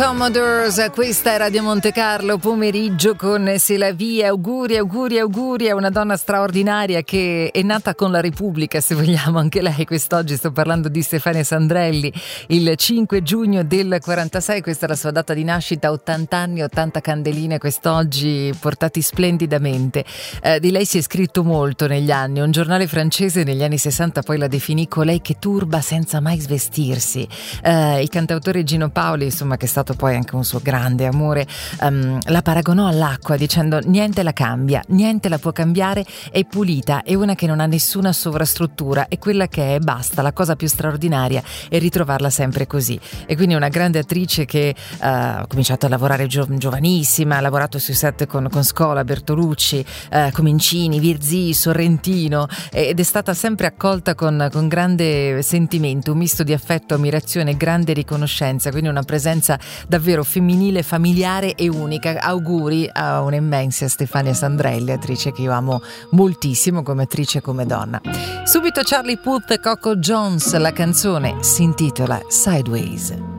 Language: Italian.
Commodores, questa è Radio Monte Carlo, pomeriggio con C'est la vie. Auguri a una donna straordinaria che è nata con la Repubblica, se vogliamo, anche lei. Quest'oggi sto parlando di Stefania Sandrelli, il 5 giugno del 46, questa è la sua data di nascita, 80 anni, 80 candeline quest'oggi portati splendidamente. Di lei si è scritto molto negli anni, un giornale francese negli anni 60 poi la definì colei che turba senza mai svestirsi. Il cantautore Gino Paoli, insomma, che è stato poi anche un suo grande amore, la paragonò all'acqua dicendo: niente la cambia, niente la può cambiare, è pulita, è una che non ha nessuna sovrastruttura, è quella che è, basta, la cosa più straordinaria è ritrovarla sempre così. E quindi una grande attrice che ha cominciato a lavorare giovanissima, ha lavorato sui set con Scola, Bertolucci, Comincini, Virzì, Sorrentino, ed è stata sempre accolta con grande sentimento, un misto di affetto, ammirazione, grande riconoscenza, quindi una presenza davvero femminile, familiare e unica. Auguri a un'immensa Stefania Sandrelli, attrice che io amo moltissimo come attrice e come donna. Subito Charlie Puth e Coco Jones, la canzone si intitola Sideways.